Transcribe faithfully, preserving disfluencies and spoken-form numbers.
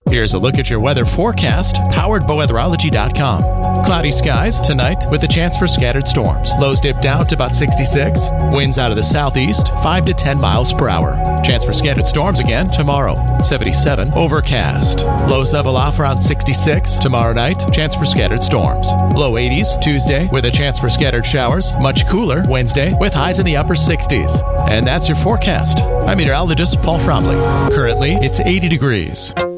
Here's a look at your weather forecast, powered by weatherology dot com. Cloudy skies tonight with a chance for scattered storms. Lows dip down to about sixty-six. Winds out of the southeast, five to ten miles per hour. Chance for scattered storms again tomorrow. seventy-seven, overcast. Lows level off around sixty-six. Tomorrow night, chance for scattered storms. Low eighties Tuesday with a chance for scattered showers. Much cooler Wednesday with highs in the upper sixties. And that's your forecast. I'm meteorologist Paul Fromley. Currently, it's eighty degrees.